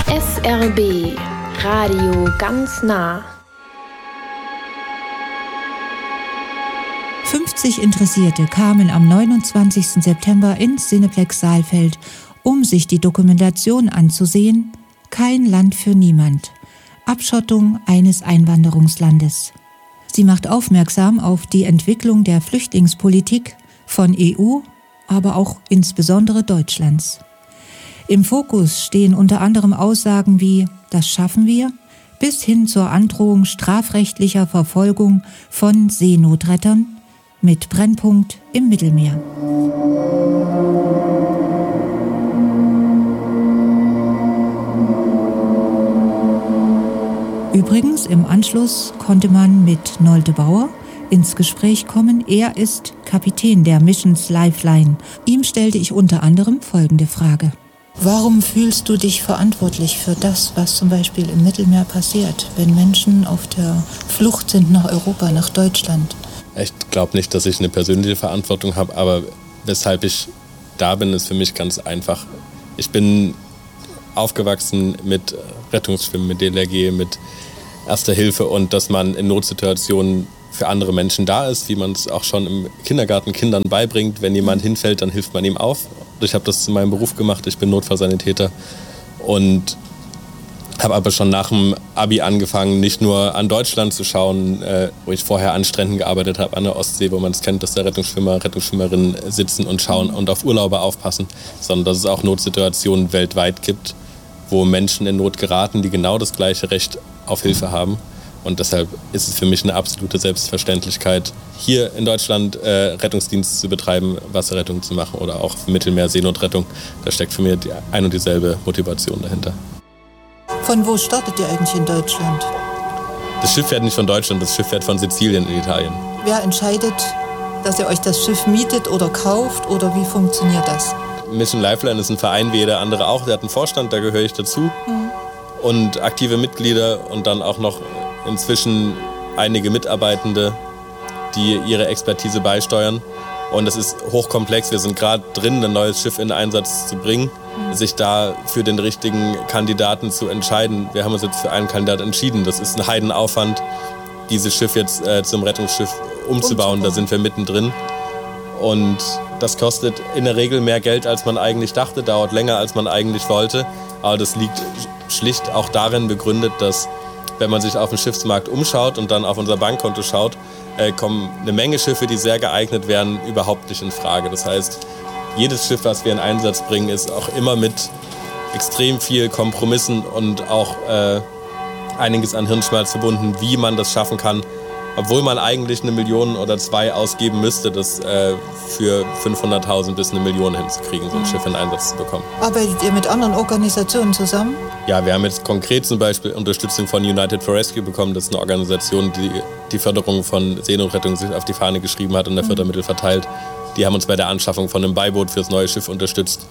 SRB Radio ganz nah. 50 Interessierte kamen am 29. September ins Cineplex Saalfeld, um sich die Dokumentation anzusehen »Kein Land für niemand. Abschottung eines Einwanderungslandes«. Sie macht aufmerksam auf die Entwicklung der Flüchtlingspolitik von EU, aber auch insbesondere Deutschlands. Im Fokus stehen unter anderem Aussagen wie »Das schaffen wir« bis hin zur Androhung strafrechtlicher Verfolgung von Seenotrettern mit Brennpunkt im Mittelmeer. Übrigens, im Anschluss konnte man mit Nolte Bauer ins Gespräch kommen. Er ist Kapitän der Missions Lifeline. Ihm stellte ich unter anderem folgende Frage. Warum fühlst du dich verantwortlich für das, was zum Beispiel im Mittelmeer passiert, wenn Menschen auf der Flucht sind nach Europa, nach Deutschland? Ich glaube nicht, dass ich eine persönliche Verantwortung habe, aber weshalb ich da bin, ist für mich ganz einfach. Ich bin aufgewachsen mit Rettungsschwimmen, mit DLRG, mit Erster Hilfe und dass man in Notsituationen für andere Menschen da ist, wie man es auch schon im Kindergarten Kindern beibringt. Wenn jemand hinfällt, dann hilft man ihm auf. Ich habe das zu meinem Beruf gemacht, ich bin Notfallsanitäter und habe aber schon nach dem Abi angefangen, nicht nur an Deutschland zu schauen, wo ich vorher an Stränden gearbeitet habe, an der Ostsee, wo man es kennt, dass da Rettungsschwimmer, Rettungsschwimmerinnen sitzen und schauen und auf Urlauber aufpassen, sondern dass es auch Notsituationen weltweit gibt, wo Menschen in Not geraten, die genau das gleiche Recht auf Hilfe haben. Und deshalb ist es für mich eine absolute Selbstverständlichkeit, hier in Deutschland Rettungsdienst zu betreiben, Wasserrettung zu machen oder auch Mittelmeer-Seenotrettung. Da steckt für mich ein und dieselbe Motivation dahinter. Von wo startet ihr eigentlich in Deutschland? Das Schiff fährt nicht von Deutschland, das Schiff fährt von Sizilien in Italien. Wer entscheidet, dass ihr euch das Schiff mietet oder kauft oder wie funktioniert das? Mission Lifeline ist ein Verein wie jeder andere auch. Der hat einen Vorstand, da gehöre ich dazu. Und aktive Mitglieder und dann auch noch inzwischen einige Mitarbeitende, die ihre Expertise beisteuern. Und es ist hochkomplex. Wir sind gerade drin, ein neues Schiff in Einsatz zu bringen, sich da für den richtigen Kandidaten zu entscheiden. Wir haben uns jetzt für einen Kandidat entschieden. Das ist ein Heidenaufwand, dieses Schiff jetzt zum Rettungsschiff umzubauen. Da sind wir mittendrin. Und das kostet in der Regel mehr Geld, als man eigentlich dachte, dauert länger, als man eigentlich wollte. Aber das liegt schlicht auch darin begründet, dass, wenn man sich auf dem Schiffsmarkt umschaut und dann auf unser Bankkonto schaut, kommen eine Menge Schiffe, die sehr geeignet wären, überhaupt nicht in Frage. Das heißt, jedes Schiff, was wir in Einsatz bringen, ist auch immer mit extrem viel Kompromissen und auch einiges an Hirnschmalz verbunden, wie man das schaffen kann, obwohl man eigentlich 1 Million oder 2 ausgeben müsste, das für 500.000 bis 1 Million hinzukriegen, so ein Schiff in Einsatz zu bekommen. Arbeitet ihr mit anderen Organisationen zusammen? Ja, wir haben jetzt konkret zum Beispiel Unterstützung von United for Rescue bekommen. Das ist eine Organisation, die die Förderung von Seenotrettung sich auf die Fahne geschrieben hat und der Fördermittel verteilt. Die haben uns bei der Anschaffung von einem Beiboot fürs neue Schiff unterstützt.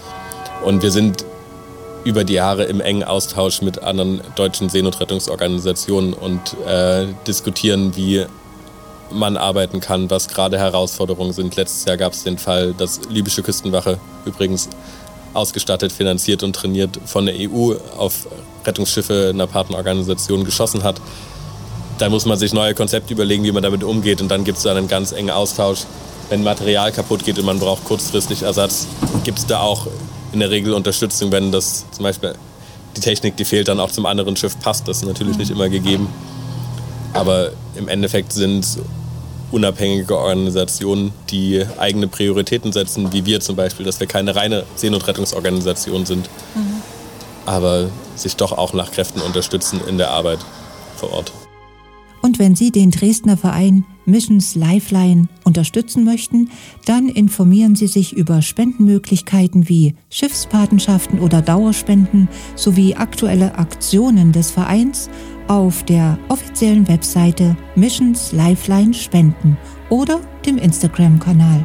Und wir sind über die Jahre im engen Austausch mit anderen deutschen Seenotrettungsorganisationen und diskutieren, wie man arbeiten kann, was gerade Herausforderungen sind. Letztes Jahr gab es den Fall, dass libysche Küstenwache, übrigens ausgestattet, finanziert und trainiert von der EU, auf Rettungsschiffe einer Partnerorganisation geschossen hat. Da muss man sich neue Konzepte überlegen, wie man damit umgeht, und dann gibt es da einen ganz engen Austausch. Wenn Material kaputt geht und man braucht kurzfristig Ersatz, gibt es da auch in der Regel Unterstützung, wenn das zum Beispiel die Technik, die fehlt, dann auch zum anderen Schiff passt. Das ist natürlich nicht immer gegeben. Aber im Endeffekt sind unabhängige Organisationen, die eigene Prioritäten setzen, wie wir zum Beispiel, dass wir keine reine Seenotrettungsorganisation sind, aber sich doch auch nach Kräften unterstützen in der Arbeit vor Ort. Und wenn Sie den Dresdner Verein Missions Lifeline unterstützen möchten, dann informieren Sie sich über Spendenmöglichkeiten wie Schiffspatenschaften oder Dauerspenden sowie aktuelle Aktionen des Vereins auf der offiziellen Webseite Missions Lifeline Spenden oder dem Instagram-Kanal.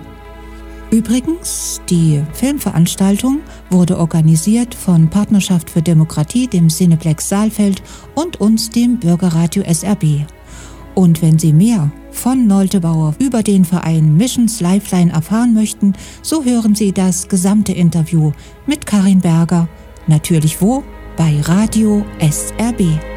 Übrigens, die Filmveranstaltung wurde organisiert von Partnerschaft für Demokratie, dem Cineplex Saalfeld und uns, dem Bürgerradio SRB. Und wenn Sie mehr von Nolte Bauer über den Verein Missions Lifeline erfahren möchten, so hören Sie das gesamte Interview mit Karin Berger. Natürlich wo? bei Radio SRB.